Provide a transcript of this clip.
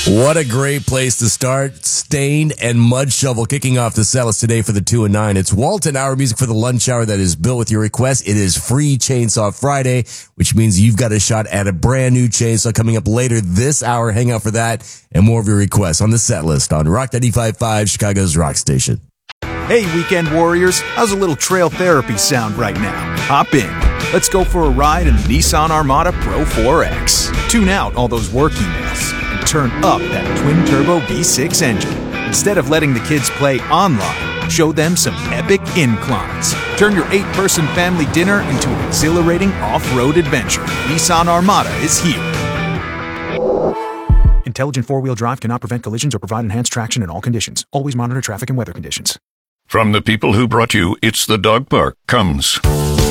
What a great place to start. Stained and Mud Shovel kicking off the set list today for the 2 and 9. It's Walton Hour music for the lunch hour that is built with your request. It is Free Chainsaw Friday, which means you've got a shot at a brand new chainsaw coming up later this hour. Hang out for that and more of your requests on the set list on Rock 95.5, Chicago's rock station. Hey, weekend warriors, how's a little trail therapy sound right now? Hop in. Let's go for a ride in the Nissan Armada Pro 4X. Tune out all those work emails and turn up that twin-turbo V6 engine. Instead of letting the kids play online, show them some epic inclines. Turn your 8-person family dinner into an exhilarating off-road adventure. Nissan Armada is here. Intelligent four-wheel drive cannot prevent collisions or provide enhanced traction in all conditions. Always monitor traffic and weather conditions. From the people who brought you It's the Dog Park comes